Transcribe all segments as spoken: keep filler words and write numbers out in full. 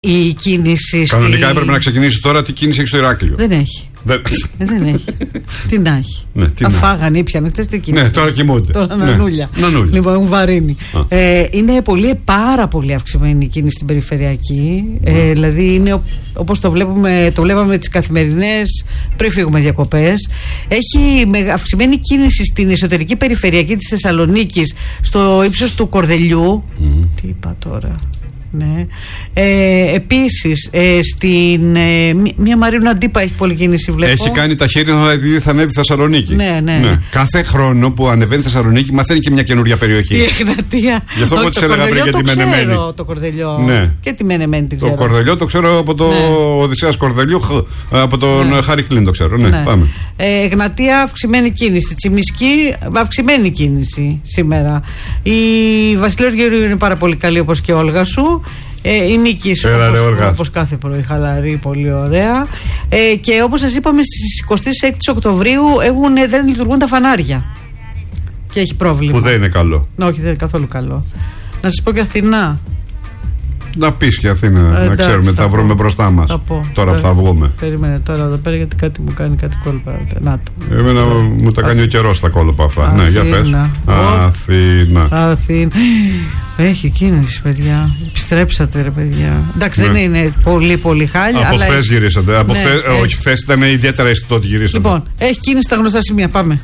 Η κίνηση. Κανονικά στη... έπρεπε να ξεκινήσει τώρα. Τι κίνηση έχει στο Ηράκλειο? Δεν έχει. Δεν, δεν έχει. Τι να έχει. Ναι, τι Αφάγανε, ήπιανε χτες τι κίνηση. Ναι, τώρα κοιμούνται. Τώρα νανούλια. Ναι, νανούλια. Λοιπόν, έχουν βαρύνει. Ε, είναι πολύ, πάρα πολύ αυξημένη η κίνηση στην περιφερειακή. Ε, δηλαδή είναι όπως το βλέπουμε, το βλέπαμε τις καθημερινές πριν φύγουμε διακοπές. Έχει αυξημένη κίνηση στην εσωτερική περιφερειακή της Θεσσαλονίκης, στο ύψος του Κορδελιού. Mm. Τι είπα τώρα. Ναι. Ε, επίσης ε, στην ε, μία Μαρίνου Αντίπα έχει πολλή κίνηση, βλέπω. Έχει κάνει τα χέρια επειδή θα ανέβει Θεσσαλονίκη. Ναι, ναι, ναι. Κάθε χρόνο που ανεβαίνει Θεσσαλονίκη μαθαίνει και μια καινούρια περιοχή. Η Εγνατία. Γι' αυτό που τη έλεγα πριν για τη Μενεμένη. Ξέρω το Κορδελιό. Ναι. Και τη Μενεμένη την ξέρω. Το Κορδελιό το ξέρω από το ναι. Οδυσσέας Κορδελιού, από τον ναι. Χάρη Κλίν το ξέρω. Ναι, ναι. Πάμε. Ε, Εγνατία, αυξημένη κίνηση. Τσιμισκή, αυξημένη κίνηση σήμερα. Η Βασιλέως Γεωργίου είναι πάρα πολύ καλή, όπως και Όλγα σου. Ε, η Νίκη, όπως, όπως κάθε πρωί, χαλαρή, πολύ ωραία. Ε, και όπως σας είπαμε, στις εικοστή έκτη Οκτωβρίου έχουν, δεν λειτουργούν τα φανάρια. Και έχει πρόβλημα. Που δεν είναι καλό. Ναι, όχι, δεν είναι καθόλου καλό. Να σας πω και Αθηνά. Να πεις και Αθήνα, ε, να εντάξει, ξέρουμε, θα, θα βρούμε μπροστά μας. Τώρα που θα βγούμε. Περίμενε τώρα εδώ πέρα, γιατί κάτι μου κάνει κάτι κόλπα. Να το. Εμένα μου τα κάνει ο καιρός τα κόλπα αυτά. Αθήνα. Ναι, για πες. Αθήνα. Αθήνα. Έχει κίνηση, παιδιά. Επιστρέψατε, ρε παιδιά. Εντάξει, ναι. δεν είναι πολύ, πολύ χάλια. Από χθες έχει... γυρίσατε. Από ναι, χθες, έχει... Όχι, χθες ήταν ιδιαίτερα αισθητό ότι γυρίσατε. Λοιπόν, έχει κίνηση στα γνωστά σημεία. Πάμε.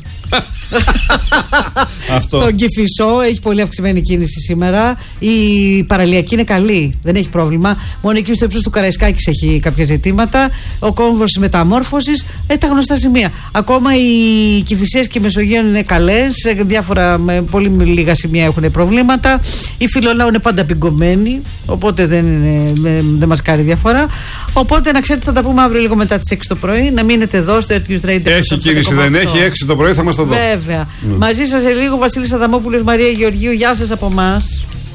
Αυτό. Στον Κηφισό έχει πολύ αυξημένη κίνηση σήμερα. Η παραλιακή είναι καλή, δεν έχει πρόβλημα. Μόνο εκεί στο ύψος του Καραϊσκάκης έχει κάποια ζητήματα. Ο κόμβος της μεταμόρφωσης, ε, τα γνωστά σημεία. Ακόμα οι Κηφισίες και οι Μεσογείων είναι καλές. Διάφορα, με πολύ λίγα σημεία έχουν προβλήματα. Η Φιλολάου είναι πάντα πιγκωμένη, οπότε δεν, είναι, δεν μας κάνει διαφορά. Οπότε να ξέρετε, θα τα πούμε αύριο λίγο μετά τις έξι το πρωί. Να μείνετε εδώ στο Earth News Radio. Έχει κίνηση, δεν έχει, έξι το πρωί θα είμαστε εδώ. Βέβαια. Mm. Μαζί σας σε λίγο Βασίλης Αδαμόπουλος, Μαρία Γεωργίου. Γεια σας από εμάς.